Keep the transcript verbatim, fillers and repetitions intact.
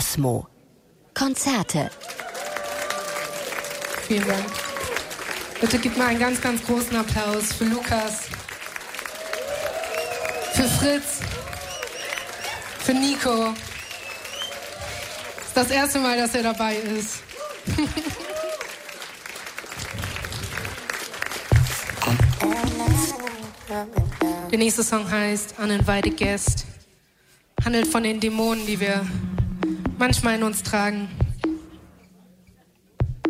Kosmo. Konzerte. Vielen Dank. Bitte gib mal einen ganz, ganz großen Applaus für Lukas, für Fritz, für Nico. Das ist das erste Mal, dass er dabei ist. Der nächste Song heißt Uninvited Guest. Handelt von den Dämonen, die wir manchmal in uns tragen.